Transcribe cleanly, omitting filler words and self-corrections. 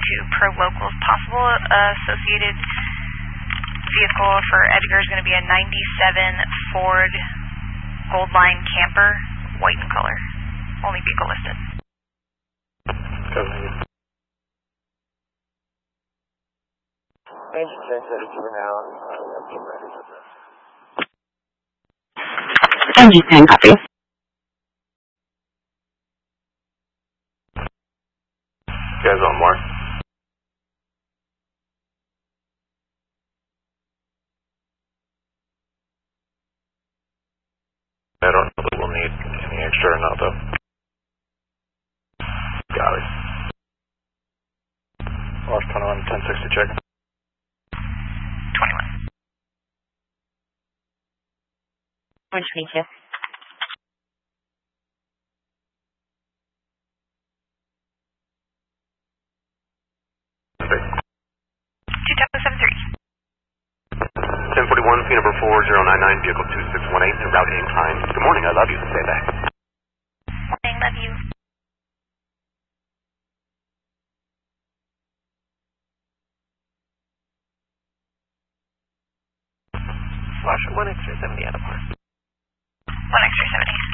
to Pro Locals. Possible associated vehicle for Edgar is going to be a 97 Ford Goldline camper, white in color. Only vehicle listed. Engine check ready for now. Engine 10, copy. Guys on mark. I don't know that we'll need any extra or not though. Got it. Lost 21, 1060 check. 21. 122. Okay. 2073. 1041, P number 4099, vehicle 2618, en route incline. Good morning, I love you. Stay back. Morning, love you. Flash 1 extra 70 out of park. 1 extra 70.